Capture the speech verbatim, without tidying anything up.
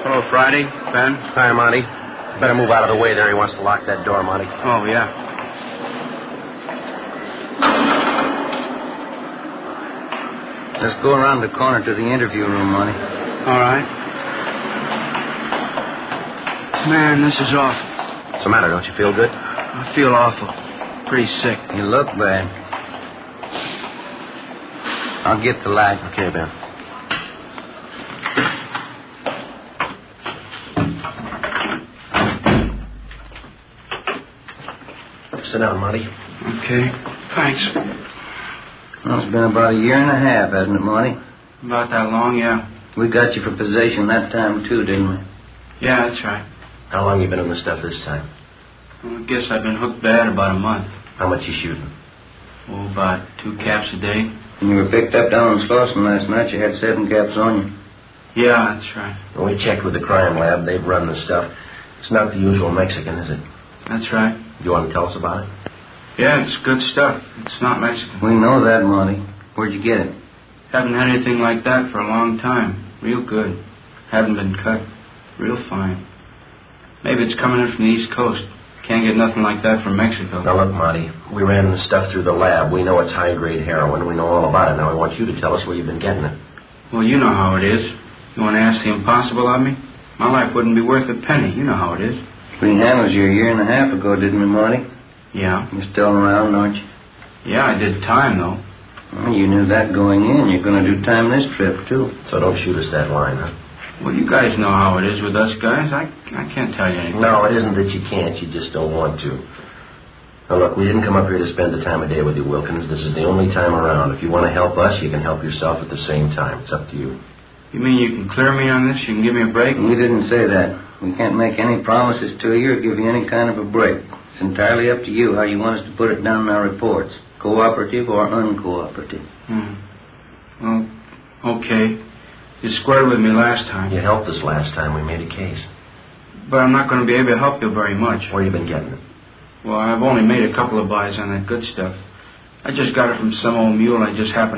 Hello, Friday. Ben? Hi, Monty. Better move out of the way there. He wants to lock that door, Monty. Oh, yeah. Let's go around the corner to the interview room, Monty. All right. Man, this is awful. What's the matter? Don't you feel good? I feel awful. Pretty sick. You look bad. I'll get the light. Okay, Ben. Sit down, Monty. Okay. Thanks. Well, it's been about a year and a half, hasn't it, Monty? About that long, yeah. We got you for possession that time, too, didn't we? Yeah, that's right. How long you been in the stuff this time? Well, I guess I've been hooked bad about a month. How much you shooting? Oh, about two caps a day. When you were picked up down in Slauson last night, you had seven caps on you. Yeah, that's right. When we checked with the crime lab, they've run the stuff. It's not the usual Mexican, is it? That's right. You want to tell us about it? Yeah, it's good stuff. It's not Mexican. We know that, Monty. Where'd you get it? Haven't had anything like that for a long time. Real good. Haven't been cut. Real fine. Maybe it's coming in from the East Coast. Can't get nothing like that from Mexico. Now, look, Monty, we ran the stuff through the lab. We know it's high-grade heroin. We know all about it. Now, we want you to tell us where you've been getting it. Well, you know how it is. You want to ask the impossible of me? My life wouldn't be worth a penny. You know how it is. We handled you a year and a half ago, didn't we, Monty? Yeah. You're still around, aren't you? Yeah, I did time, though. Well, you knew that going in. You're going to do time this trip, too. So don't shoot us that line, huh? Well, you guys know how it is with us guys. I, I can't tell you anything. No, it isn't that you can't. You just don't want to. Now, look, we didn't come up here to spend the time of day with you, Wilkins. This is the only time around. If you want to help us, you can help yourself at the same time. It's up to you. You mean you can clear me on this? You can give me a break? We didn't say that. We can't make any promises to you or give you any kind of a break. It's entirely up to you how you want us to put it down in our reports. Cooperative or uncooperative. Hmm. Well, okay. You squared with me last time. You helped us last time. We made a case. But I'm not going to be able to help you very much. Where you been getting it? Well, I've only made a couple of buys on that good stuff. I just got it from some old mule I just happened